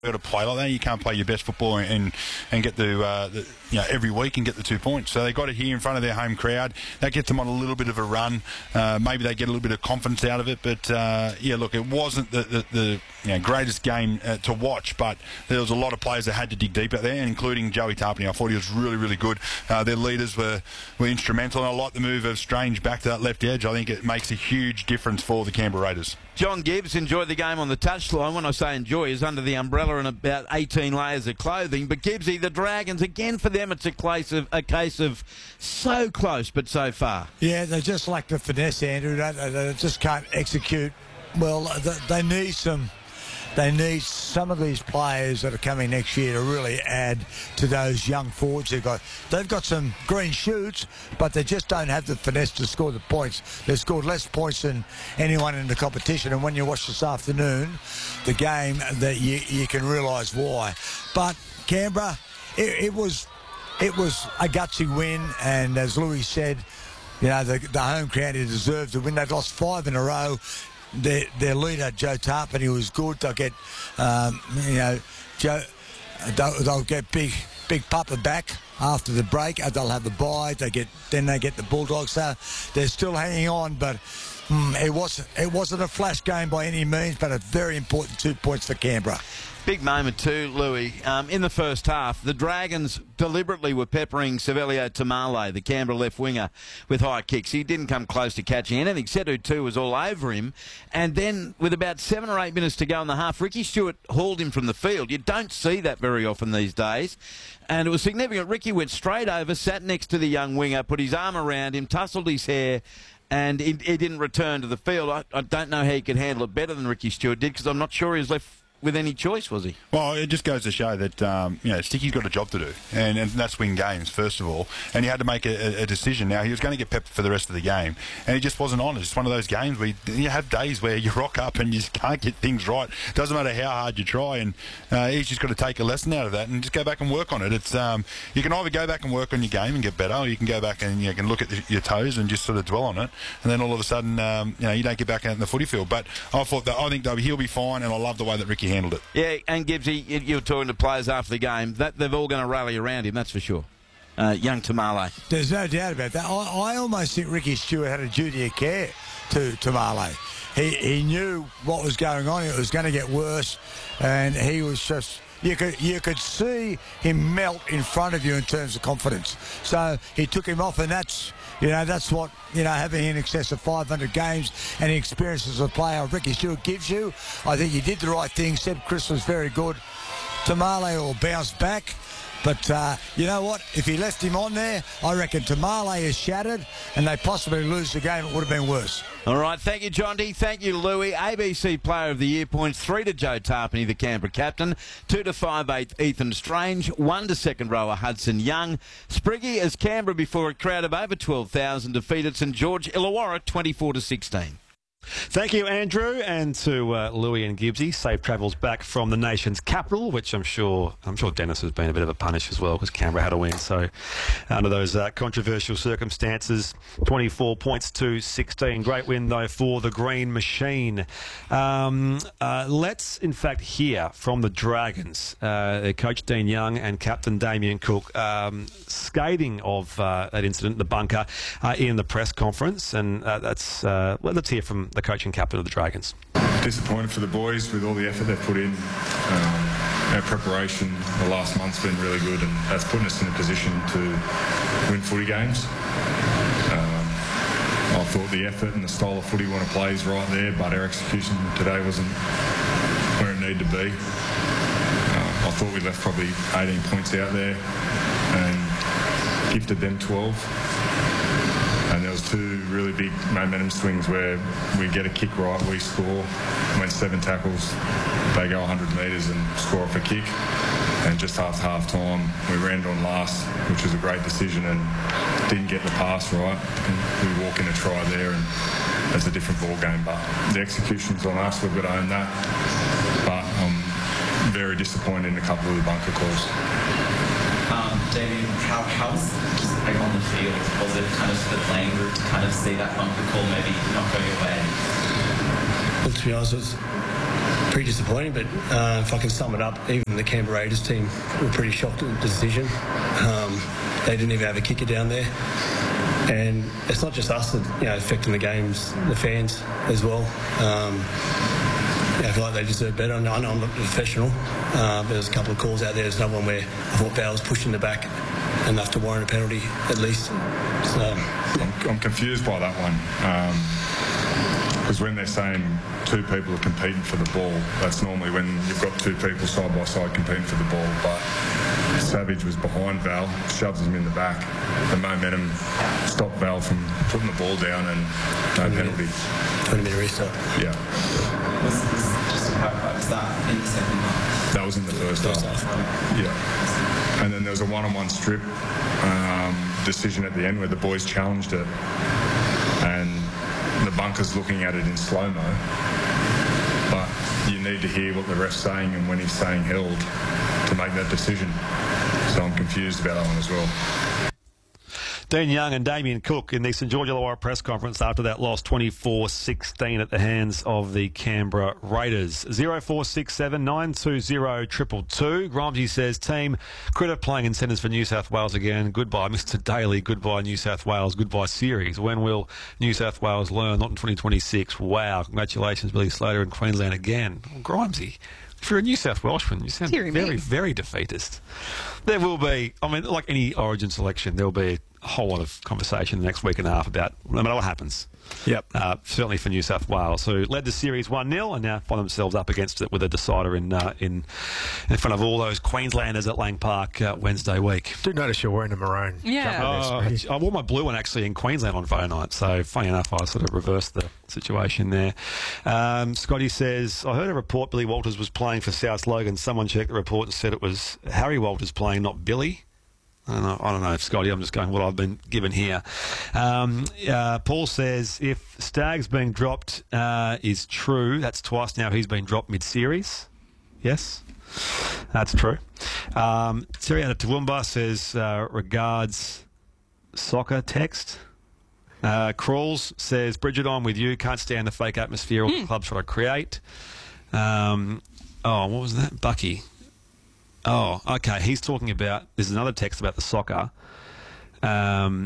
got to play like that. You can't play your best football and get every week and get the 2 points. So they got it here in front of their home crowd. That gets them on a little bit of a run. Maybe they get a little bit of confidence out of it. But look, it wasn't the greatest game to watch, but there was a lot of players that had to dig deep out there, including Joey Tarpany. I thought he was really, really good. Their leaders were instrumental, and I like the move of Strange back to that left edge. I think it makes a huge difference for the Canberra Raiders. John Gibbs enjoyed the game on the touchline. When I say enjoy, is under the umbrella and about 18 layers of clothing. But Gibbsy, the Dragons, again for them, it's a case of so close but so far. Yeah, they just lack the finesse, Andrew. They just can't execute well. They need some of these players that are coming next year to really add to those young forwards they've got some green shoots, but they just don't have the finesse to score the points. They've scored less points than anyone in the competition, and when you watch this afternoon the game, that you can realise why. But Canberra, it was a gutsy win, and as Louis said, the home crowd deserved to win. They'd lost 5 in a row. Their leader, Joe Tarpany, was good. They'll get, they'll get big Papa back after the break. They'll have the bye. Then they get the Bulldogs. So they're still hanging on, but it wasn't a flash game by any means, but a very important 2 points for Canberra. Big moment too, Louis. In the first half, the Dragons deliberately were peppering Savelio Tamale, the Canberra left winger, with high kicks. He didn't come close to catching anything. Setu too was all over him. And then, with about 7 or 8 minutes to go in the half, Ricky Stewart hauled him from the field. You don't see that very often these days. And it was significant. Ricky went straight over, sat next to the young winger, put his arm around him, tousled his hair, and he didn't return to the field. I don't know how he could handle it better than Ricky Stewart did, because I'm not sure he was left with any choice, was he? Well, it just goes to show that Sticky's got a job to do, and that's win games first of all. And he had to make a decision. Now he was going to get pepped for the rest of the game, and he just wasn't on. It's just one of those games where you have days where you rock up and you just can't get things right. Doesn't matter how hard you try, and he's just got to take a lesson out of that and just go back and work on it. It's you can either go back and work on your game and get better, or you can go back and you can look at your toes and just sort of dwell on it, and then all of a sudden you don't get back out in the footy field. But I think he'll be fine, and I love the way that Ricky handled it. Yeah, and Gibbsy, you were talking to players after the game. They're all going to rally around him, that's for sure. Young Tamale. There's no doubt about that. I almost think Ricky Stewart had a duty of care to Tamale. He knew what was going on. It was going to get worse, and he was just... You could see him melt in front of you in terms of confidence. So he took him off, and that's what having in excess of 500 games and experience as a player Ricky Stewart gives you. I think he did the right thing. Seb Chris was very good. Tamale will bounce back. But you know what? If he left him on there, I reckon Tamale is shattered and they possibly lose the game. It would have been worse. All right. Thank you, John D. Thank you, Louis. ABC Player of the Year points 3 to Joe Tarpany, the Canberra captain, 2 to 5'8" Ethan Strange, 1 to second rower Hudson Young. Spriggy as Canberra, before a crowd of over 12,000, defeated St George Illawarra 24 to 16. Thank you, Andrew, and to Louis and Gibbsy. Safe travels back from the nation's capital, which I'm sure Dennis has been a bit of a punish as well, because Canberra had a win. So, under those controversial circumstances, 24 points to 16. Great win though for the Green Machine. Let's in fact hear from the Dragons. Coach Dean Young and Captain Damien Cook scathing of that incident, the bunker, in the press conference, and let's hear from the coach and captain of the Dragons. Disappointed for the boys with all the effort they've put in. Our preparation the last month's been really good, and that's putting us in a position to win footy games. I thought the effort and the style of footy we want to play is right there, but our execution today wasn't where it needed to be. I thought we left probably 18 points out there and gifted them 12. And there was 2 really big momentum swings where we get a kick right, we score, went 7 tackles, they go 100 metres and score off a kick. And just after half-time, we ran on last, which was a great decision, and didn't get the pass right. And we walk in a try there, and it's a different ball game. But the execution's on us, we've got to own that. But I'm very disappointed in a couple of the bunker calls. Damien, how was just like on the field? Was it kind of the playing group to kind of see that bunker call maybe not go your way? Well, to be honest, pretty disappointing, but if I can sum it up, even the Canberra Raiders team were pretty shocked at the decision. They didn't even have a kicker down there. And it's not just us that, affecting the games, the fans as well. I feel like they deserve better. I know I'm not a professional. There's a couple of calls out there. There's another one where I thought Val was pushed in the back enough to warrant a penalty at least. So I'm confused by that one. Because when they're saying two people are competing for the ball, that's normally when you've got two people side by side competing for the ball. But Savage was behind Val, shoves him in the back. The momentum stopped Val from putting the ball down and no penalty. 20-minute restart. Yeah. Just to clarify, was that in the second half? That was in the first half. Yeah. And then there was a one-on-one strip decision at the end where the boys challenged it. And the bunker's looking at it in slow-mo. But you need to hear what the ref's saying and when he's saying held to make that decision. So I'm confused about that one as well. Dean Young and Damien Cook in the St George Illawarra press conference after that loss 24-16 at the hands of the Canberra Raiders. 0467 920 222. Grimesy says, team, critter playing in centres for New South Wales again. Goodbye, Mr Daly. Goodbye, New South Wales. Goodbye, series. When will New South Wales learn? Not in 2026. Wow. Congratulations, Billy Slater in Queensland again. Grimesy, if you're a New South Welshman, you sound very, very defeatist. There will be, like any Origin selection, there will be a whole lot of conversation the next week and a half about no matter what happens. Yep. Certainly for New South Wales, who led the series 1-0 and now find themselves up against it with a decider in front of all those Queenslanders at Lang Park Wednesday week. Do notice you're wearing a maroon. Yeah. I wore my blue one actually in Queensland on Friday night, so funny enough, I sort of reversed the situation there. Scotty says, I heard a report Billy Walters was playing for South Logan. Someone checked the report and said it was Harry Walters playing, not Billy. I don't know, Scotty. I'm just going what I've been given here. Paul says, if Staggs being dropped is true, that's twice now he's been dropped mid-series. Yes, that's true. Siriana Toowoomba says, regards soccer text. Crawls says, Bridget, I'm with you. Can't stand the fake atmosphere all the clubs try to create. What was that? Bucky. Oh, okay. He's talking about... There's another text about the soccer. That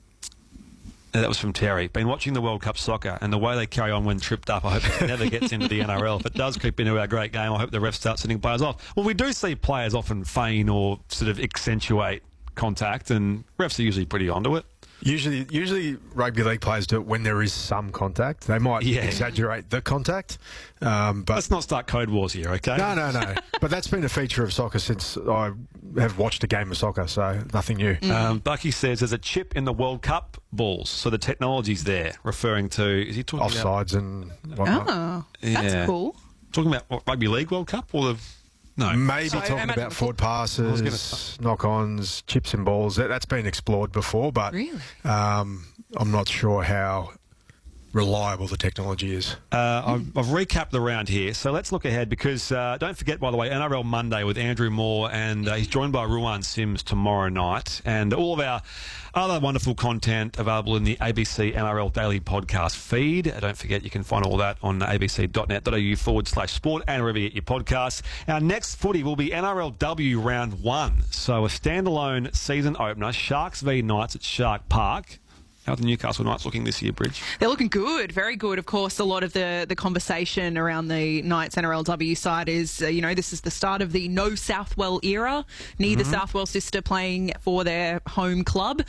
was from Terry. Been watching the World Cup soccer, and the way they carry on when tripped up, I hope it never gets into the NRL. If it does creep into our great game, I hope the refs start sending players off. Well, we do see players often feign or sort of accentuate contact, and refs are usually pretty onto it. Usually rugby league players do it when there is some contact. They might exaggerate the contact. But let's not start code wars here, okay? No. But that's been a feature of soccer since I have watched a game of soccer, so nothing new. Bucky says there's a chip in the World Cup balls, so the technology's there, referring to... Is he talking offsides and whatnot? Oh, that's cool. Talking about what, Rugby League World Cup or the... No. Maybe talking about forward passes, knock-ons, chips and balls. That's been explored before, but really? I'm not sure how reliable the technology is. I've recapped the round here, so let's look ahead because don't forget, by the way, NRL Monday with Andrew Moore, and he's joined by Ruan Sims tomorrow night, and all of our other wonderful content available in the ABC NRL Daily Podcast feed. Don't forget you can find all that on abc.net.au/sport and wherever you get your podcasts. Our next footy will be NRLW Round 1, so a standalone season opener, Sharks v Knights at Shark Park. How are the Newcastle Knights looking this year, Bridge? They're looking good, very good. Of course, a lot of the conversation around the Knights NRLW side is, this is the start of the no Southwell era. Neither Southwell sister playing for their home club.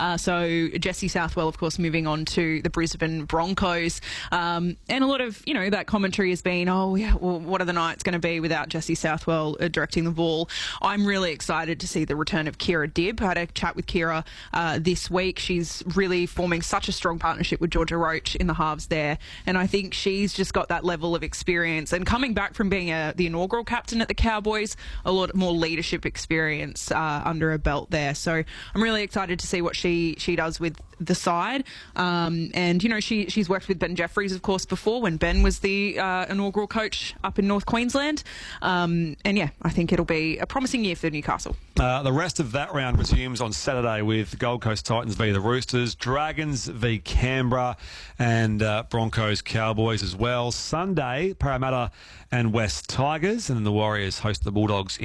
So Jesse Southwell, of course, moving on to the Brisbane Broncos. And a lot of, that commentary has been, what are the Knights going to be without Jesse Southwell directing the ball? I'm really excited to see the return of Kira Dibb. I had a chat with Kira this week. She's really forming such a strong partnership with Georgia Roach in the halves there, and I think she's just got that level of experience, and coming back from being the inaugural captain at the Cowboys, a lot more leadership experience under her belt there. So I'm really excited to see what she does with the side. And, you know, she's worked with Ben Jeffries, of course, before when Ben was the inaugural coach up in North Queensland. And, yeah, I think it'll be a promising year for Newcastle. The rest of that round resumes on Saturday with Gold Coast Titans v the Roosters, Dragons v Canberra, and Broncos Cowboys as well. Sunday, Parramatta and West Tigers, and then the Warriors host the Bulldogs